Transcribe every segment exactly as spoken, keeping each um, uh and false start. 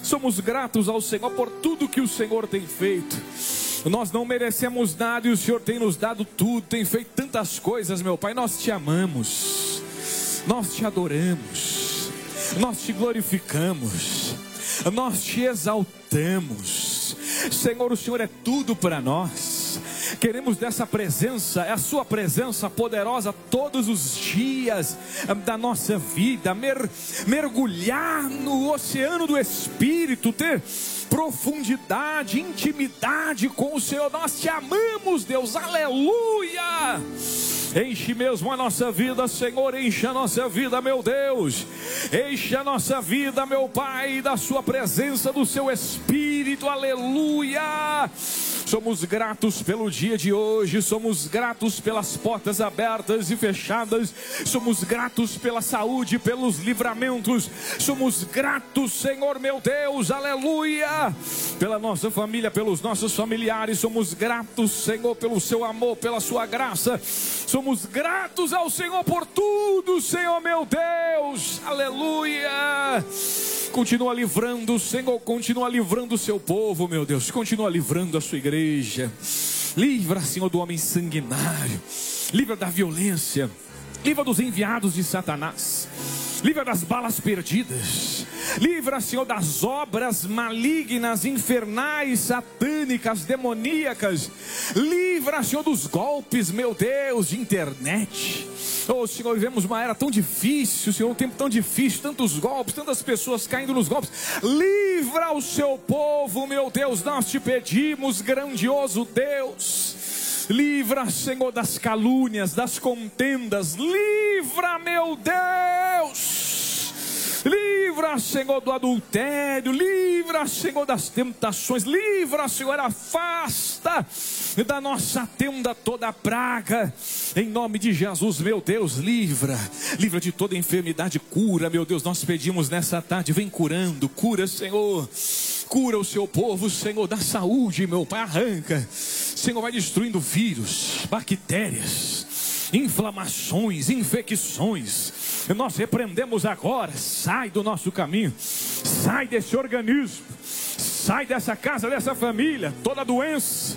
Somos gratos ao Senhor por tudo que o Senhor tem feito. Nós não merecemos nada e o Senhor tem nos dado tudo, tem feito tantas coisas, meu Pai. Nós te amamos, nós te adoramos, nós te glorificamos, nós te exaltamos. Senhor, o Senhor é tudo para nós. Queremos dessa presença, é a sua presença poderosa todos os dias da nossa vida, mer, mergulhar no oceano do Espírito, ter profundidade, intimidade com o Senhor. Nós te amamos, Deus, aleluia. Enche mesmo a nossa vida, Senhor, enche a nossa vida, meu Deus, enche a nossa vida, meu Pai, da sua presença, do seu Espírito, aleluia. Somos gratos pelo dia de hoje, somos gratos pelas portas abertas e fechadas, somos gratos pela saúde, pelos livramentos, somos gratos, Senhor meu Deus, aleluia, pela nossa família, pelos nossos familiares, somos gratos, Senhor, pelo seu amor, pela sua graça, somos gratos ao Senhor por tudo, Senhor meu Deus, aleluia. Continua livrando, Senhor, continua livrando o seu povo, meu Deus, continua livrando a sua igreja. Livra, Senhor, do homem sanguinário, livra da violência, livra dos enviados de Satanás, livra das balas perdidas, livra, Senhor, das obras malignas, infernais, satânicas, demoníacas, livra, Senhor, dos golpes, meu Deus, de internet. Oh, Senhor, vivemos uma era tão difícil, Senhor, um tempo tão difícil, tantos golpes, tantas pessoas caindo nos golpes. Livra o seu povo, meu Deus, nós te pedimos, grandioso Deus. Livra, Senhor, das calúnias, das contendas. Livra, meu Deus. Livra, Senhor, do adultério. Livra, Senhor, das tentações. Livra, Senhor, afasta da nossa tenda toda a praga. Em nome de Jesus, meu Deus, livra. Livra de toda enfermidade, cura, meu Deus. Nós pedimos nessa tarde, vem curando. Cura, Senhor. Cura o seu povo, Senhor, da saúde, meu Pai. Arranca, Senhor, vai destruindo vírus, bactérias, inflamações, infecções. Nós repreendemos agora. Sai do nosso caminho, sai desse organismo, sai dessa casa, dessa família. Toda doença,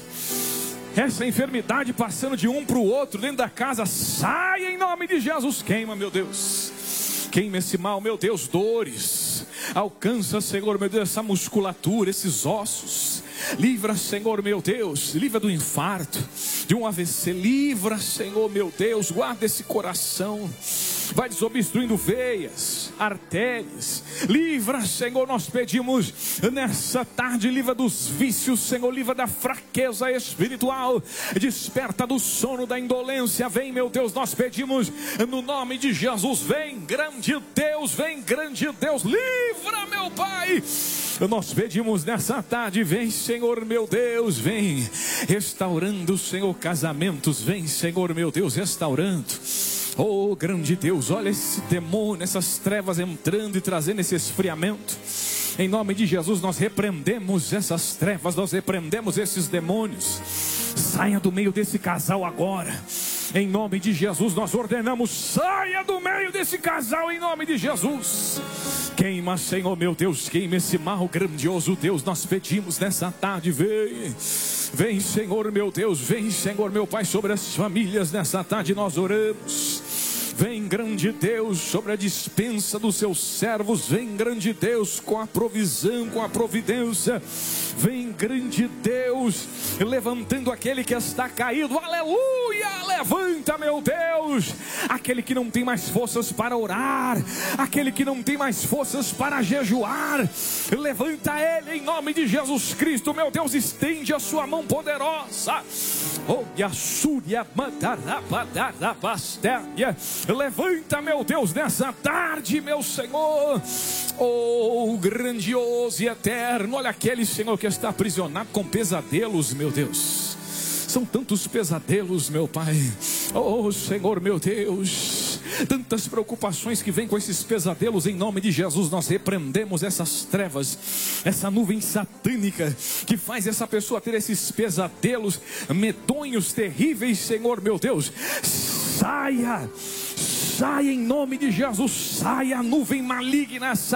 essa enfermidade passando de um para o outro dentro da casa, sai em nome de Jesus. Queima, meu Deus, queima esse mal, meu Deus. Dores, alcança, Senhor, meu Deus, essa musculatura, esses ossos. Livra, Senhor, meu Deus, livra do infarto, de um A V C. Livra, Senhor, meu Deus, guarda esse coração. Vai desobstruindo veias, artérias. Livra, Senhor, nós pedimos nessa tarde. Livra dos vícios, Senhor, livra da fraqueza espiritual. Desperta do sono, da indolência. Vem, meu Deus, nós pedimos no nome de Jesus. Vem, grande Deus, vem, grande Deus. Livra, meu Pai. Nós pedimos nessa tarde, vem, Senhor, meu Deus, vem restaurando, Senhor, casamentos. Vem, Senhor, meu Deus, restaurando. Oh, grande Deus, olha esse demônio, essas trevas entrando e trazendo esse esfriamento. Em nome de Jesus, nós repreendemos essas trevas, nós repreendemos esses demônios. Saia do meio desse casal agora. Em nome de Jesus, nós ordenamos, saia do meio desse casal, em nome de Jesus. Queima, Senhor, meu Deus, queima esse mal, grandioso Deus. Nós pedimos nessa tarde, vem. Vem, Senhor, meu Deus, vem, Senhor, meu Pai, sobre as famílias. Nessa tarde nós oramos. Vem, grande Deus, sobre a dispensa dos seus servos. Vem, grande Deus, com a provisão, com a providência. Vem, grande Deus, levantando aquele que está caído. Aleluia! Levanta, meu Deus, aquele que não tem mais forças para orar, aquele que não tem mais forças para jejuar. Levanta ele em nome de Jesus Cristo, meu Deus. Estende a sua mão poderosa. Oh, Yassúria, Mandarabastéria. Levanta, meu Deus, nessa tarde, meu Senhor. Oh, grandioso e eterno. Olha aquele, Senhor, que está aprisionado com pesadelos, meu Deus. São tantos pesadelos, meu Pai. Oh, Senhor, meu Deus, tantas preocupações que vêm com esses pesadelos. Em nome de Jesus, nós repreendemos essas trevas, essa nuvem satânica que faz essa pessoa ter esses pesadelos medonhos, terríveis. Senhor, meu Deus, saia, saia em nome de Jesus. Saia a nuvem maligna,